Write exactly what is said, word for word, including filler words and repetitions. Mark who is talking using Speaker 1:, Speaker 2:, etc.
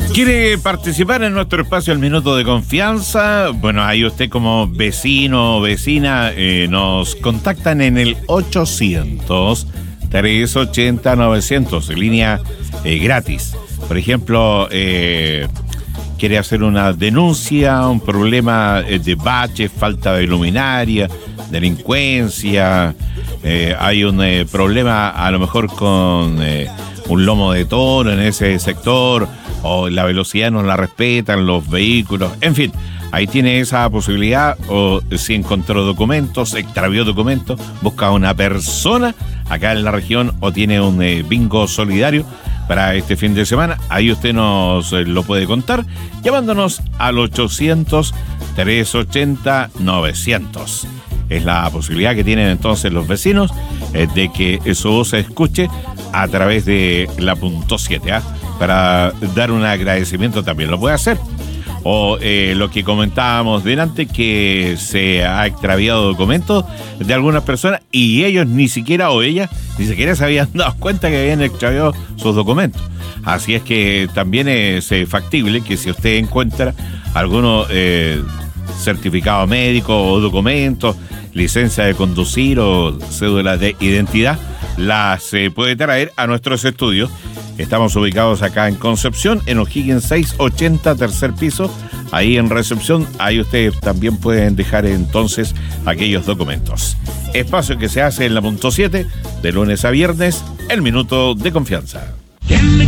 Speaker 1: ¿Quiere participar en nuestro espacio El Minuto de Confianza? Bueno, ahí usted como vecino o vecina eh, nos contactan en el ochocientos, trescientos ochenta, novecientos, línea eh, gratis. Por ejemplo, eh, quiere hacer una denuncia, un problema eh, de baches, falta de luminaria, delincuencia, eh, hay un eh, problema a lo mejor con eh, un lomo de toro en ese sector, o la velocidad no la respetan los vehículos, en fin, ahí tiene esa posibilidad. O si encontró documentos, extravió documentos, busca a una persona acá en la región, o tiene un eh, bingo solidario para este fin de semana, ahí usted nos eh, lo puede contar llamándonos al ochocientos, trescientos ochenta, novecientos. Es la posibilidad que tienen entonces los vecinos eh, de que su voz se escuche a través de la punto siete, ¿eh? Para dar un agradecimiento también lo puede hacer. O eh, lo que comentábamos delante, que se ha extraviado documentos de algunas personas y ellos ni siquiera, o ellas, ni siquiera se habían dado cuenta que habían extraviado sus documentos. Así es que también es eh, factible que si usted encuentra algunos eh, certificado médico o documentos, licencia de conducir o cédula de identidad, las eh, puede traer a nuestros estudios. Estamos ubicados acá en Concepción, en O'Higgins seiscientos ochenta, tercer piso. Ahí en recepción, ahí ustedes también pueden dejar entonces aquellos documentos. Espacio que se hace en la punto siete, de lunes a viernes, El Minuto de Confianza.